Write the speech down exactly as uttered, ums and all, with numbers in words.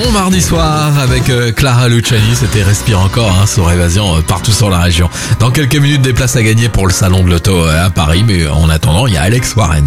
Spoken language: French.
Bon mardi soir avec euh, Clara Luciani, c'était Respire encore hein, sur Évasion euh, partout sur la région. Dans quelques minutes, des places à gagner pour le salon de l'auto euh, à Paris, mais en attendant, il y a Alex Warren.